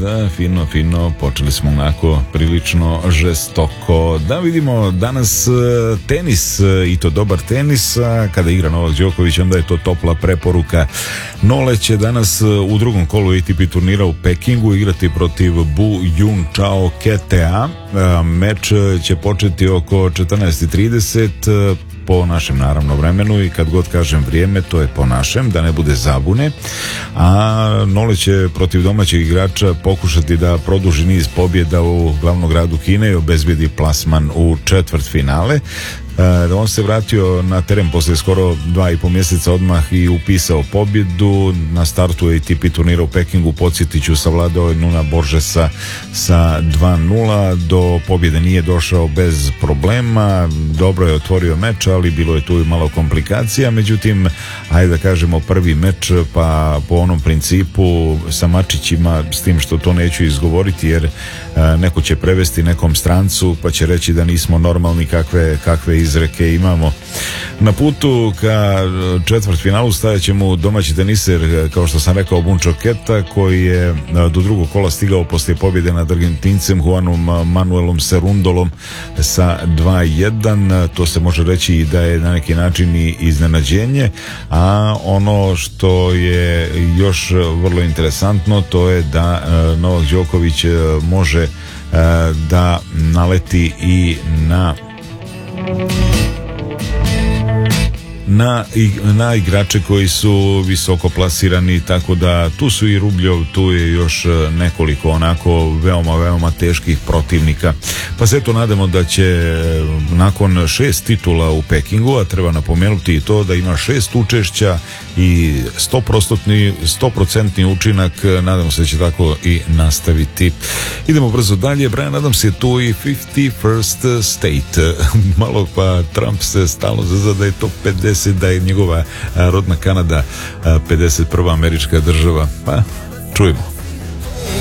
Da, fino, počeli smo onako prilično žestoko. Da vidimo danas tenis, i to dobar tenis, kada igra Novak Đoković, onda je to topla preporuka. Nole će danas u drugom kolu ATP turnira u Pekingu igrati protiv Bu Jung Chao Ketea. Meč će početi oko 14:30 po našem naravno vremenu, i kad god kažem vrijeme, to je po našem, da ne bude zabune. A Nole će protiv domaćeg igrača pokušati da produži niz pobjeda u glavnom gradu Kine i obezbedi plasman u četvrtfinale. On se vratio na teren posle skoro 2,5 mjeseca odmah i upisao pobjedu. Na startu ATP turnira u Pekingu, podsjetiću, savladao je Nuna Borgesa sa 2:0. Do pobjede nije došao bez problema, dobro je otvorio meč, ali bilo je tu i malo komplikacija. Međutim, ajde da kažemo prvi meč, pa po onom principu sa mačićima, s tim što to neću izgovoriti jer neko će prevesti nekom strancu pa će reći da nismo normalni, kakve izreke imamo. Na putu ka četvrtfinalu stajat će mu domaći teniser, kao što sam rekao, Buncho Keta, koji je do drugog kola stigao poslije pobjede nad Argentincem Juanom Manuelom Serundolom sa 2:1. To se može reći i da je na neki način i iznenađenje, a ono što je još vrlo interesantno, to je da Novak Đoković može da naleti i na igrače koji su visoko plasirani, tako da tu su i Rubljov, tu je još nekoliko onako veoma teških protivnika, pa se to nadamo da će nakon 6 titula u Pekingu, a treba napomenuti i to da ima 6 učešća i 100% učinak, nadamo se da će tako i nastaviti. Idemo brzo dalje. Brian Adams je tu i 51st State. Malo pa Trump se stalno zazna da je to 50, da je njegova rodna Kanada 51. američka država. Pa čujemo.